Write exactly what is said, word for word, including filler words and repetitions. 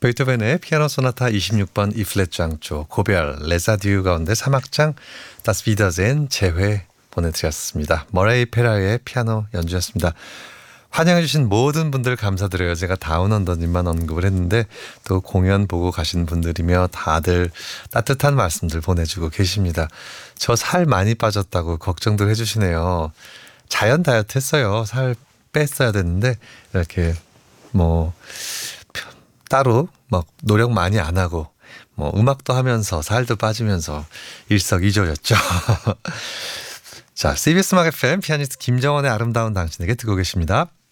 베토벤의 피아노 소나타 이십육 번 E 플랫 장조 고별 레사듀 가운데 삼 악장 다스 비더젠 재회 보내드렸습니다. 머레이 페라의 피아노 연주였습니다. 환영해주신 모든 분들 감사드려요. 제가 다운언더님만 언급을 했는데 또 공연 보고 가신 분들이며 다들 따뜻한 말씀들 보내주고 계십니다. 저 살 많이 빠졌다고 걱정들 해주시네요. 자연 다이어트 했어요. 살 뺐어야 됐는데 이렇게 뭐 따로 막 노력 많이 안 하고 뭐 음악도 하면서 살도 빠지면서 일석이조였죠. 자, 씨비에스 음악 에프엠 피아니스트 김정원의 아름다운 당신에게 듣고 계십니다.